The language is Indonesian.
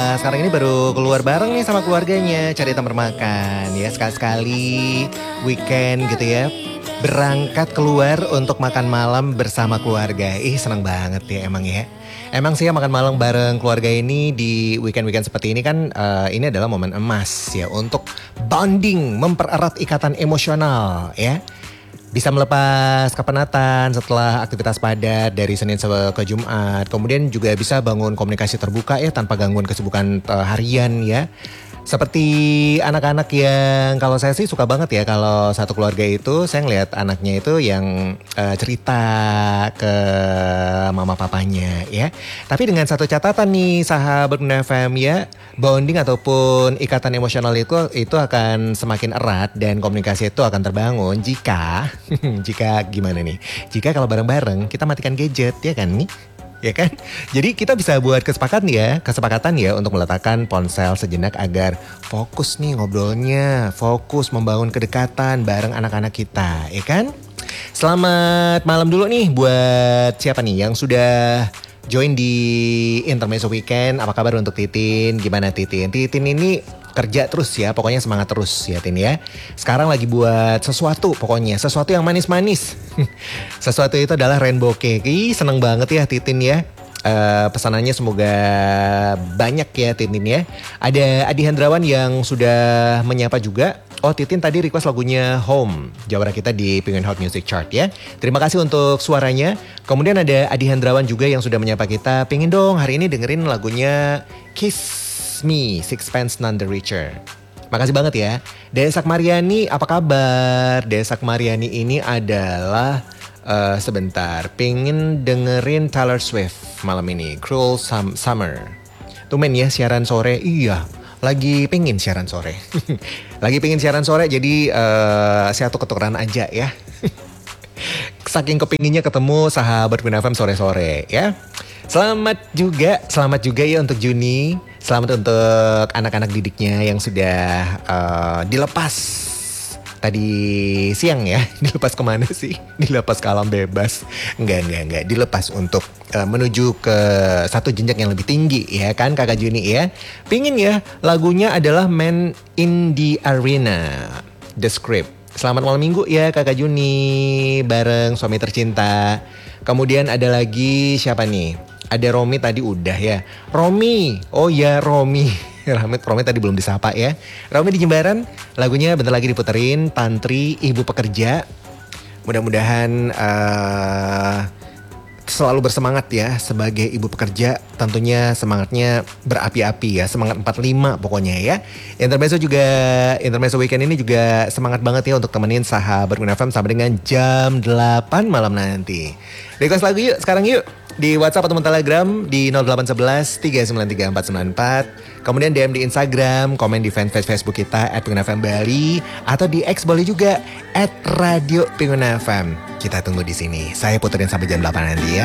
Sekarang ini baru keluar bareng nih sama keluarganya, cari tempat makan ya. Sekali-sekali weekend gitu ya, berangkat keluar untuk makan malam bersama keluarga. Senang banget ya emang ya. Emang sih ya makan malam bareng keluarga ini di weekend-weekend seperti ini kan ini adalah momen emas ya untuk bonding, mempererat ikatan emosional ya. Bisa melepas kepenatan setelah aktivitas padat dari Senin ke Jumat. Kemudian juga bisa bangun komunikasi terbuka ya tanpa gangguan kesibukan harian ya. Seperti anak-anak yang kalau saya sih suka banget ya kalau satu keluarga itu saya ngeliat anaknya itu yang cerita ke mama papanya ya. Tapi dengan satu catatan nih sahabat Bunda FM ya, bonding ataupun ikatan emosional itu akan semakin erat dan komunikasi itu akan terbangun jika jika gimana nih? Jika kalau bareng-bareng kita matikan gadget ya kan nih? Ya kan? Jadi kita bisa buat kesepakatan ya untuk meletakkan ponsel sejenak agar fokus nih ngobrolnya, fokus membangun kedekatan bareng anak-anak kita, ya kan? Selamat malam dulu nih buat siapa nih yang sudah join di Intermezzo Weekend. Apa kabar untuk Titin? Gimana Titin? Titin ini kerja terus ya, pokoknya semangat terus ya Tin ya. Sekarang lagi buat sesuatu, pokoknya sesuatu yang manis-manis. Sesuatu itu adalah rainbow cake. Seneng banget ya Titin ya. Pesanannya semoga banyak ya Titin ya. Ada Adi Hendrawan yang sudah menyapa juga. Oh Titin tadi request lagunya Home, jawara kita di Penguin Hot Music Chart ya. Terima kasih untuk suaranya. Kemudian ada Adi Hendrawan juga yang sudah menyapa kita. Pengen dong hari ini dengerin lagunya Kiss Me, Sixpence None the Richer. Makasih banget ya. Desak Mariani, apa kabar? Desak Mariani ini adalah sebentar, pengen dengerin Taylor Swift malam ini, Cruel Summer. Tumen ya siaran sore, iya. Lagi pengen siaran sore. Lagi pengen siaran sore jadi saya tuker-tukeran aja ya. Saking kepinginnya ketemu sahabat Bunda FM sore-sore ya. Selamat juga ya untuk Juni. Selamat untuk anak-anak didiknya yang sudah dilepas tadi siang ya. Dilepas kemana sih? Dilepas ke alam bebas. Enggak. Dilepas untuk menuju ke satu jenjang yang lebih tinggi ya kan Kakak Juni ya. Pingin ya lagunya adalah Man in the Arena, The Script. Selamat malam minggu ya Kakak Juni bareng suami tercinta. Kemudian ada lagi siapa nih? Ada Romi tadi udah ya. Romi, oh ya Romi. Romi tadi belum disapa ya. Romi di Jembaran, lagunya bentar lagi diputerin. Tantri, ibu pekerja. Mudah-mudahan selalu bersemangat ya sebagai ibu pekerja. Tentunya semangatnya berapi-api ya. Semangat 45 pokoknya ya. Intermezzo Weekend ini juga semangat banget ya untuk temenin sahabat Bunda FM sampai dengan jam 8 malam nanti. Request lagu yuk, sekarang yuk. Di WhatsApp atau Telegram di 0811 393 494. Kemudian DM di Instagram, komen di fanpage Facebook kita @pengunafm Bali atau di X boleh juga @radio pengunafm. Kita tunggu di sini. Saya puterin sampai jam 8 nanti ya.